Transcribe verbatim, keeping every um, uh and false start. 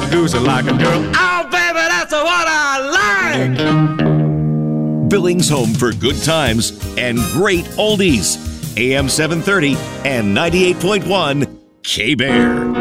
seducing like a girl. Oh, baby, that's what I like. Billings home for good times and great oldies. A M seven thirty and ninety-eight point one K-Bear.